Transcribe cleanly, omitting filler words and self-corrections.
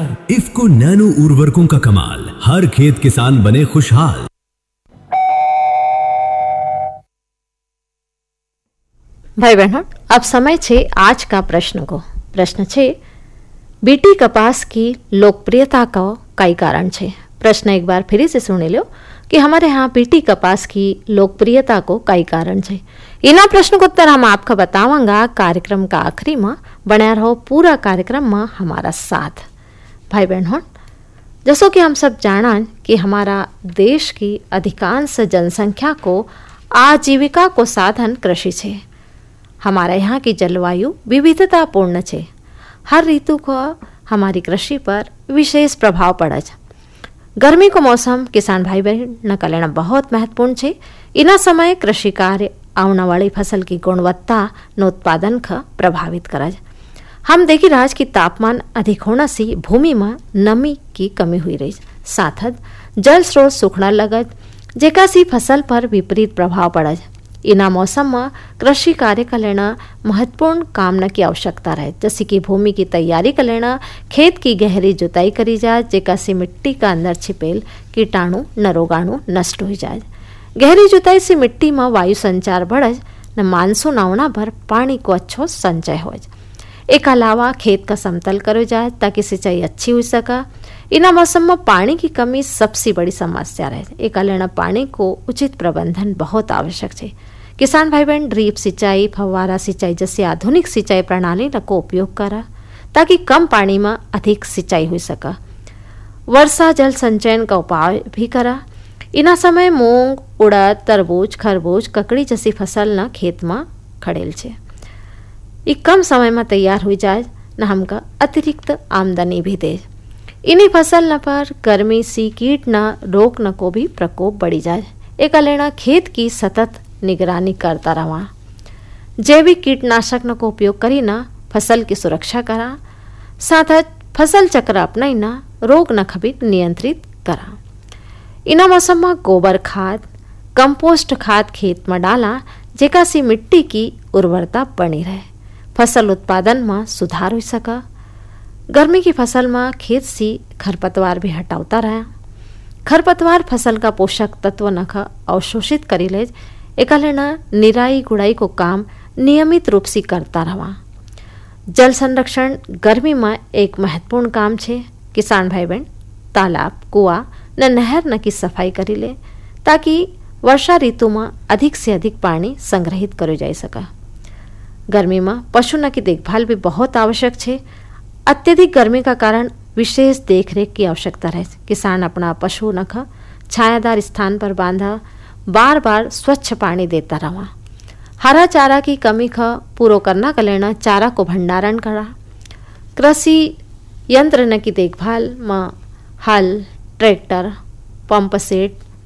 IFFCO nano उर्वरकों का कमाल, हर खेत किसान बने खुशहाल। भाई बहनों, अब समय छे आज का प्रश्न को। प्रश्न छे, बीटी कपास की लोकप्रियता का कई कारण छे। प्रश्न एक बार फिर से सुन लो कि हमारे यहाँ बीटी कपास की लोकप्रियता को कई कारण छे। इना प्रश्न को उत्तर हम आपको बतावांगा कार्यक्रम का आखिरी में। बना रहो पूरा कार्यक्रम में हमारा साथ। भाई बहनों, जैसो कि हम सब जाना कि हमारा देश की अधिकांश जनसंख्या को आजीविका को साधन कृषि छे। हमारे यहाँ की जलवायु विविधतापूर्ण छे। हर ऋतु का हमारी कृषि पर विशेष प्रभाव पड़े छे। गर्मी को मौसम किसान भाई बहन का लेना बहुत महत्वपूर्ण छे। इना समय कृषि कार्य आने वाली फसल की गुणवत्ता न उत्पादन का प्रभावित करे। हम देखी रहा कि तापमान अधिक होने से भूमि में नमी की कमी हुई रही, साथ जल स्रोत सूखना लगत, जेका सी फसल पर विपरीत प्रभाव पड़े। इना मौसम में कृषि कार्य का लेना महत्वपूर्ण काम की आवश्यकता रहे, जैसे कि भूमि की तैयारी का लेना, खेत की गहरी जुताई करी जाए, जेका से मिट्टी का अंदर छिपेल कीटाणु न रोगाणु नष्ट हो जाए। गहरी जुताई से मिट्टी में वायु संचार बढ़े न मानसून आना भर पानी को अच्छो संचय हो। एक अलावा खेत का समतल करो जाए ताकि सिंचाई अच्छी हो सका। इना मौसम में पानी की कमी सबसे बड़ी समस्या रहे। एक लेना पानी को उचित प्रबंधन बहुत आवश्यक है। किसान भाई बहन ड्रीप सिंचाई, फव्वारा सिंचाई जैसी आधुनिक सिंचाई प्रणाली को उपयोग करा ताकि कम पानी में अधिक सिंचाई हो सका। वर्षा जल संचयन का उपाय भी करा। इना समय मूंग, उड़द, तरबूज, खरबूज, ककड़ी जैसी फसल न खेत में खड़ेल छे। ये कम समय में तैयार हो जाए न हमका अतिरिक्त आमदनी भी दे। इन्हीं फसल न पर गर्मी सी कीट न रोग न को भी प्रकोप बढ़ी जाए। एक लेना खेत की सतत निगरानी करता रहा। जैविक कीटनाशक न को उपयोग करी न फसल की सुरक्षा करा, साथ फसल चक्र अपनाई न रोग न खबी नियंत्रित करा। इना मौसम में गोबर खाद, कंपोस्ट खाद खेत में डाला, जेका सी मिट्टी की उर्वरता बनी रहे, फसल उत्पादन में सुधार हो सका। गर्मी की फसल में खेत से खरपतवार भी हटावता रहा। खरपतवार फसल का पोषक तत्व न का अवशोषित करी ले। एक लेना निराई गुड़ाई को काम नियमित रूप से करता रहा। जल संरक्षण गर्मी में एक महत्वपूर्ण काम छे। किसान भाई बहन तालाब, कुआ न नहर न की सफाई करी ले ताकि वर्षा ऋतु में अधिक से अधिक पानी संग्रहित करो जा सका। गर्मी में पशु न की देखभाल भी बहुत आवश्यक है। अत्यधिक गर्मी का कारण विशेष देखरेख की आवश्यकता रहे। किसान अपना पशु न का छायादार स्थान पर बांधा, बार बार स्वच्छ पानी देता रहा। हरा चारा की कमी का पूरा करना का लेना चारा को भंडारण करा। कृषि यंत्र न की देखभाल में हल, ट्रैक्टर, पंप सेट,